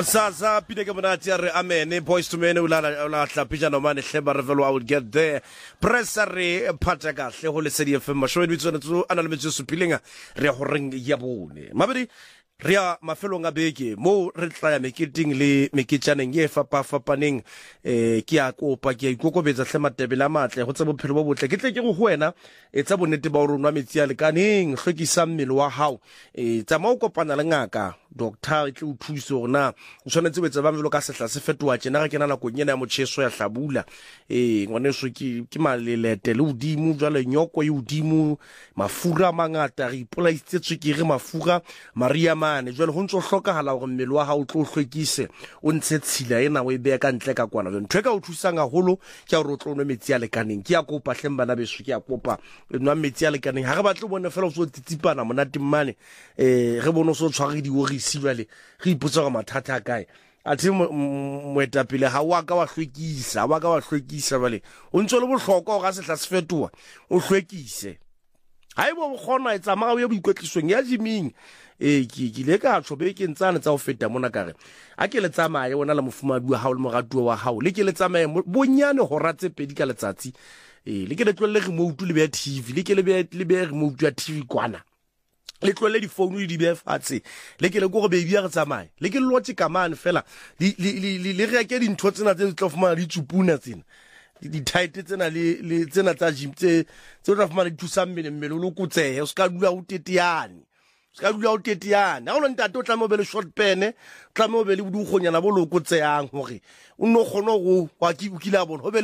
Sasa pide ke monate ya re amene boys to men la hlapija no mane hleba re velo I would get there pressure re phata kahle ho le sedi FM masho di tsone tso ana le metso supilenga re go reng ya bone mabedi re ya mafelong a beke mo re tla ya meketing le meketjaneng ye fapaneng ke ya kopa ke ikokobetsa hle matebela matle go tsa bophelo bo botle ke tle ke go wena tsa bonnete ba o rona metsi ya lekaneng hlokisa mmele wa hao tsa mo kopana le ngaka doctor e tle o thuse rona o tshwanetse o etsa ba melo ka sehla se fetoa tsena ga kena nako nyena ya motsheso ya hlabula ngwaneso ke malelete le udimo jwale nyoko e udimo mafura mangata re ipolaitse tswekere mafura maria mane jwale ho ntse o hlokahala hore mmele wa hao tlo hlwekise o ntshe tshila ena o e beya ka ntle ka kwana ntwe ka o thusang haholo ke hore o tlo nwe metsi a lekaneng ke ya kopa hleng bana beso ke ya kopa nwa metsi a lekaneng ha re batle bone fela o so tsitsipana monate mmane re bone o so tshware diworisi jwale re ipotsa gore mathata a kae a thi moetapele ha wa ka wa hlwekisa bale o ntse le bohlokwa ga sehla se fetoa o hlwekise haeba o kgona etsa maga ya boikwetlisong ya jiming ke le ka tsho be ke ntsana tsa o feta mona kare a ke le tsamaye ona la mofumadi wa hao le moratuwa wa hao le ke le tsamaye bonyane ho ratse pedi ka letsatsi le ke le tlole remote le be TV le ke le be remote ya TV kwana le tlole di phone di be fatshe le ke le go be bia re tsamaye le ke le lotse kamane fela le re ke dintho tsena tse tlo fumana di tsupuna tsena di tight tsena le tsena tsa gym tse tla fumana di thusa mmele o lokutsehe o ska dula o teteane ha o lo ntate o tla mo be le short pen tla mo be le budugonyana bo lokutsehang hore o no kgona go wa ki ukila bona ho be le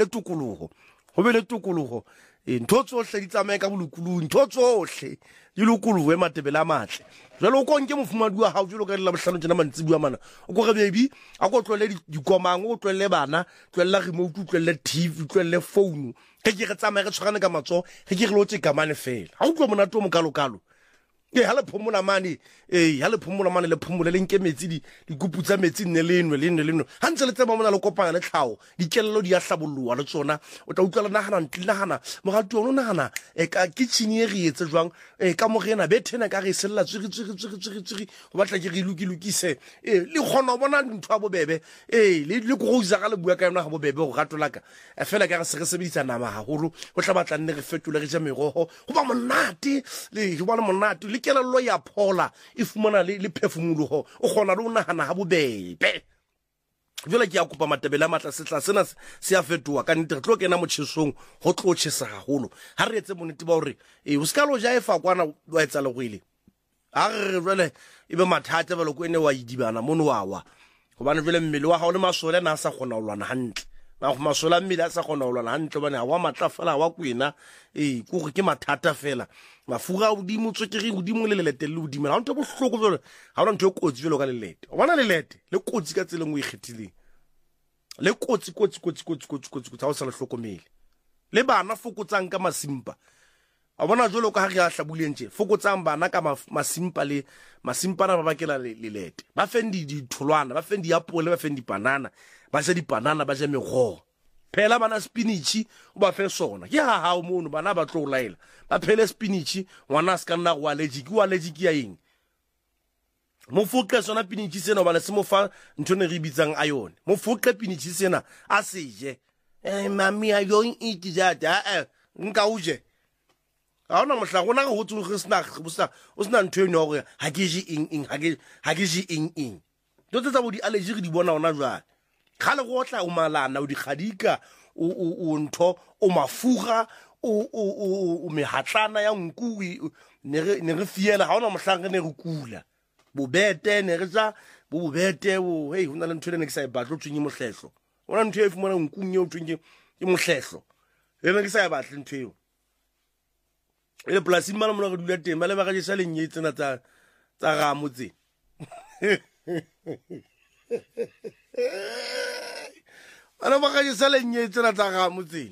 tukologo ntho tsohle di tsamaye ka bolokulung ntho tsohle di lokologo matebela matle jalo o konke mofumadi wa hao jalo ka la bohlano tsena mantsibu wa mana o go re baby a go tlole dikomang o tlole bana tlole remote tlole TV tlole phone ke re tsamaye re tshwarane ka matso ke re lotse kamane fela ha o tlo monato mo kalokalo ha le phumula mane le phumule le nke metsi di kuputsa metsi nne lenwe ha ntse le tseba mona le kopana le tlhao dikelelo di ya hlabolloa le tsona o tla utlwa nahana mogatu ono nahana ka kitchen e re etse jwang ka mo rena bethena ka re sella tsiri go batla ke re lukise le khona bona ntho a bobebe le go uza ga le bua ka yona ga bobebe go gatolaka fela ka re se re sebedisa nama haholo go tla batla nne re fetole re ja merogo go ba monate le go bona monate le kelelo ya phola e fumana le phefumologo o gona le o nagana ha bobebe jela ke ya kopa matebela matla setla sena se a fetoa ka nnete re tlo kena motšhesong go tlo tšhesa haholo ha re etse monete ba hore o ska lo ja efa kwana wa etsa le go ile a re jele e be mathata ba lo ko ene wa idibana mono wa gobane jele mmele wa ga o le masole na sa gona o lwana hantle ba go masola mmele a sa gona o lwana hantle bane wa matla fela wa kwena go go ke mathata fela mafura o di motso ke re o di mo le lelete le o di mela ha ntse bohloko jole ha ona ntwe kotsi jole ka lelete bona lelete le kotsi ka tseleng o ikgethileng le kotsi ha o sa le hlokomele le bana fokotsang ka masimpa a bona jole ka ha re a hlabulentse fokotsang bana ka masimpa na ba bakela lelete ba fendi ditholwana ba fendi apole ba fendi banana ba se dipanana ba je megogo phela bana spinach o ba fe sona ke ha o mono bana ba tlo laela ba phele spinach ngwana ska nna go allergic ya eng mo fotle sona spinach sena bana se mo fa ntone re bitsang iron mo fotle spinach sena a seje mami I don't eat that nka uje a ona mohla gona go tsu go sna o sna ntwe no gore ha ke ji ing do tsa bo di allergic di bona ona jwa khale go tla o malana o di khadika o ntho o mafura o mehatlana ya nku ne re fiela ha ona mohlang ne re kula bobete ne re tsa bobete o hey hona le ntho le ne ke sa e batlo tshwenye mohlehlo ona ntho e fumana nku nye o tshwenye ke mohlehlo le ne ke sa e batle ntho eo le plus imana mona go dula teng ba le ba ga je sa le nye tsena tsa ga motse ana ba ga je sa le nye tsena tsa ga motse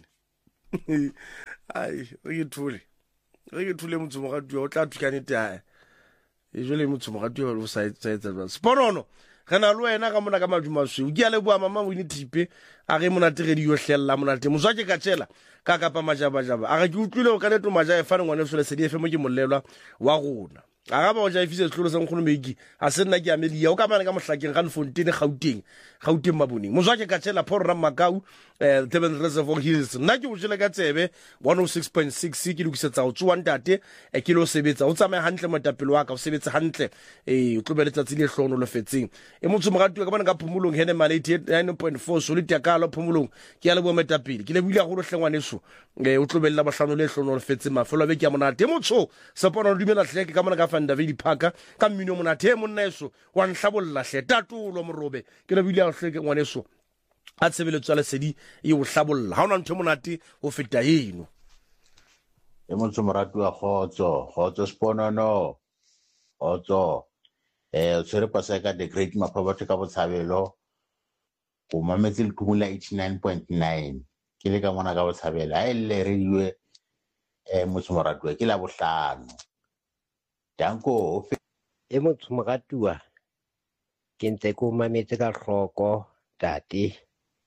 ai re thule motho mo ga tua o tla thukane ta e jole motho mo ga tua o sa etsa ba sporono kana lo wena ka mona ka maduma swe o ke le bua mama wini tipe a ge mona tere di yo hlella mona te moswa ke ka tshela ka kapa majaba a ga ke utlwile o ka neto maja e fa ngwane sole se di efe mo ke molelwa wa gona ga ba o ja ifise tlholo se nkgono meki a se nna ke amelia o ka mane ka mohlakeng ga Fontaine Gauteng Maboneng mozwa ke ka tshela Paul Ramakau Durban Reservoir Hills nna ke o jele ka tsebe 106.6 ke lokisetsa o tsuwa ntate ke lo sebetsa o tsamaya hantle motapelo wa ka o sebetsa hantle o tlobele letsatsi le hlono le fetseng motho mogatu ka bana ka phumulong hene male 9.4 solid ya ka lo phumulong ke ya le bo metapele ke le buile go lo hlengwaneso o tlobela bahlano le hlono le fetseng mafelo be ke ya monate motho sepona o dumela hleke ka mona ka Van David Parker ka mmino monate monneso wa nhlabolla hle tatulo morobe ke le buile a hleke ngwaneso a tshebeletso le sedi e o hlabolla ha ona ntho monate ho feta eno motho moratu wa khotso sponono khotso tsere pasa ka the great maphabatho ka botshabelo o mametse le khumula 89.9 ke le ka mona ka botshabelo a ile re diwe motho moratu ke la bohlano danko motho moratu wa ke ntse ko mametse ka hloko tate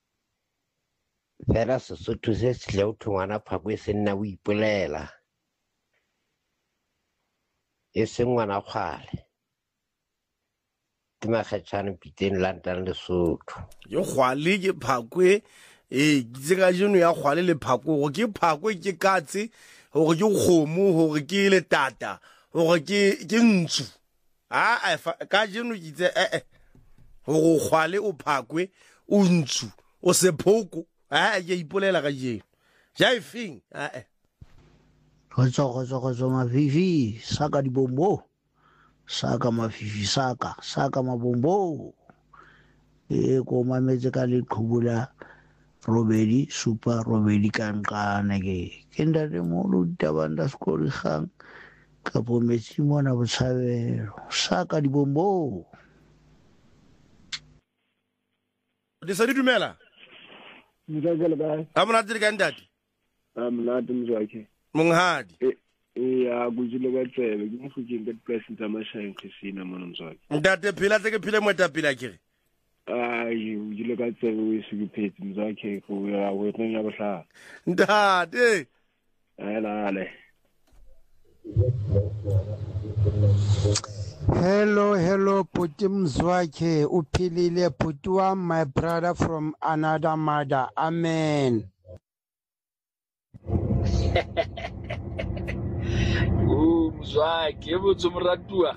fela Sesotho se sile o thongwana phako e se nna o ipolela e se ngwana kgale ke makgetšhane piteng London Lesotho yo kgwale ke phakwe ke ka jeno ya kgwale le phako go ke phakwe ke katse go ke kgomo go ke le tata go ke ntsu ka jeno itse go kgwale o phakwe o ntsu o sephoko ya ipolela ka jeno ja efeng Kgotso mafifi saka dibombo saka mafifi saka mabombo ko mametse ka leqhubula robedi super robedi kankane ke ndate mo lo tabanda skori gang ka pometse mona botshabelo saka dibombo di sa di dumela Mzakele ba. Amonate le ka ndati. Amonate mzwakhe. Monghadi. Ya kujile ka tsebe ke mofukeng ka place tsa mashang Christina mona mzwakhe. Ndate phela ke phile motapela kere. Ai o jile ka tsebe o se phetse mzwakhe go ya go tla bohla. Ndate. Ale. Hello, Puti Mzwakhe, Upilile Putua, my brother from another mother. Amen. Mzwakhe, motho moratua.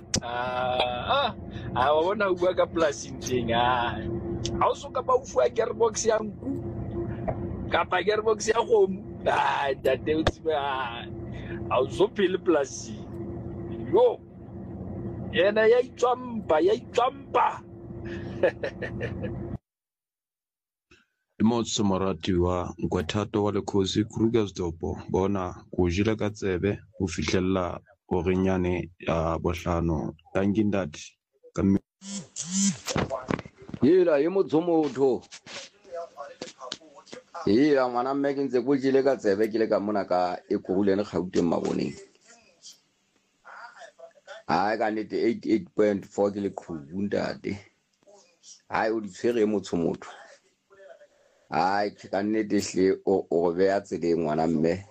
Wa bona o bua ka polasing teng ha o soka ba o fua gearbox ya nku kapa gearbox ya kgomo ntate o tsebe ha o so phele polasing yo yena ya itswampa Motho morati wa Nkwethato wa Lekhosi Krugersdorp bona go jile ka tsebe o fihlella o renyane ya bohlano tangindati ka yela ye motho yela ngwana mme ke ntse go jile ka tsebe ke le ka mona ka e Kuruleng Gauteng Maboneng ka nete 88.4 ke le khubung ntate o di tshwere motho ke ka nnete hle o be a tsele ngwana mme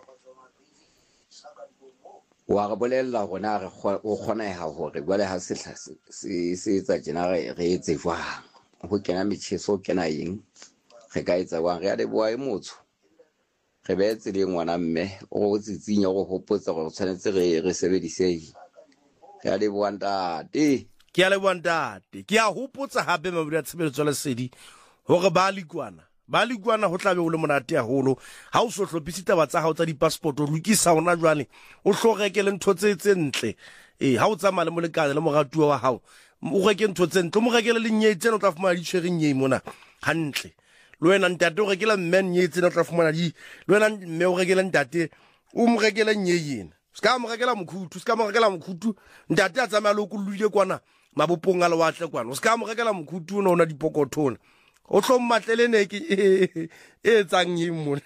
wa re bolella gona re o kgona ya hore jwale ha sehla se etsa jena re etse jwang go kena metšheso kena eng re ka etsa jwang re a leboa motho re be tsele ngwana mme o tsitsinya go hopotsa go tshwanetse re sebedise re a leboa ntate ke a leboa ntate ke a hopotsa hape mabudi a tshebeletso le sedi hore ba likwana ho tlabe o le monate haholo ha o so hlopise taba tsa hao tsa di-passport o lokisa hona jwale o hloreke le ntho tse ntle ha o tsamaya le molekane le moratuwa wa hao o reke ntho tse ntle o mo rekele le nyei tsena o tla fumana di tshwere nyei mona hantle le wena ntate o rekela mme nyei tsena o tla fumana le wena mme o rekele ntate o mo rekele nyei yena ska mo rekela mokhutu ntate a tsamaya le o kulluile kwana mabopong a lewatle kwana o ska mo rekela mokhutu o na dipokothona o tlo mmatlele ne ke e tsang eng mona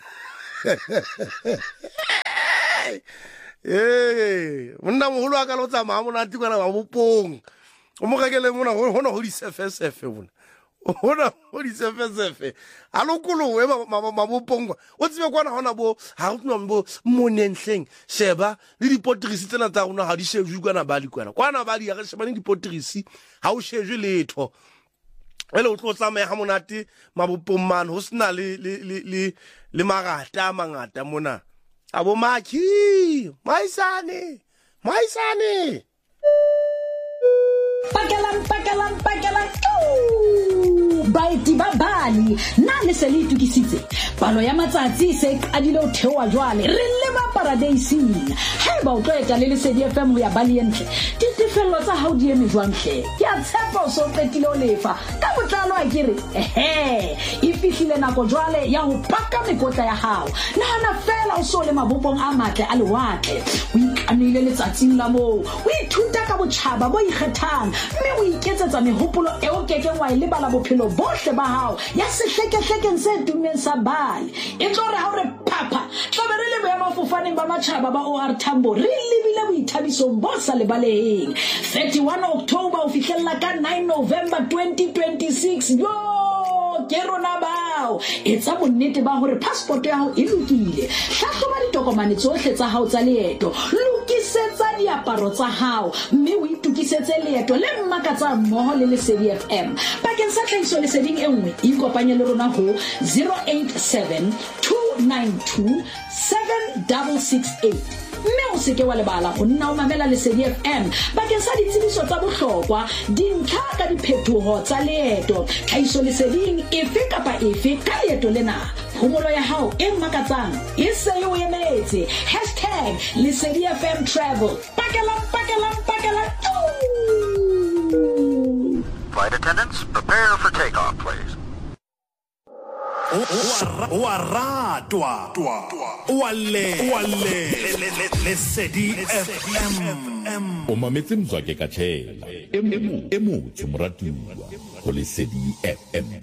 monna moholo a ka lo tsamaya monate kwana mabopong o mo rekele mona hona ho di sefe mona Hona o di sefe a lokolowe mabopongwa o tsebe kwana hona bo ha o tno bo monenhleng sheba le dipotrisi tsena tsa rona ha di shejwe kwana ba di kwana ba di ya sheba le dipotrisi ha o shejwe letho ele o tlo tsamaya ha monate mabopomman ho sna le magata mangata mona abo maki maisane Pakalang. Baeti ba bali na le se le itukisitse palo ya matsatsi se qadile o thewa jwale re le ba paradiesing ha ba o tloeta le Lesedi FM ya bali entle ditefello tsa hao di eme jwantle ya tshepo so qetile o lefa ka botlalo a kere e fihlile nako jwale ya ho paka mekotla ya hao nahana fela o so le mabopong a matle a lewatle o ikanile letsatsing la mo o ithuta ka botjhaba bo ikgethang mme o iketsetsa mehopolo e o kekeng wa ile bala bophelo bohle ba hao ya sehlekehlekeng se tumeng sa bali e tlo re ha o re papa tlobe re le boemafofaneng ba matjhaba ba OR Tambo re lebile boithabisong bo sa lebaleng 31 October o fihlella ka 9 November 2026 yo ke rona bao etsa bonnete ba hore passport ya hao e lokile hlahloba ditokomane tsohle tsa hao tsa leeto lokisetsa diaparo tsa hao mme o itukisetse leeto le mmakatsa mmoho le Lesedi FM bakeng sa tlhahiso leseding e nngwe ikopanye le rona ho 087 292 7668 mme o seke wa lebala go nna o mamela Lesedi FM bakeng sa ditsebiso tsa bohlokwa dintlha ka diphetoho tsa leeto tlhahiso leseding efe kapa efe ka leeto lena phomolo ya hao e makatsang e se yo emetse #Lesedi FM travel pakela Flight attendants, prepare for takeoff, please. Lesedi FM o mametse Mzwake ka tshela e motho moratuwa go Lesedi FM.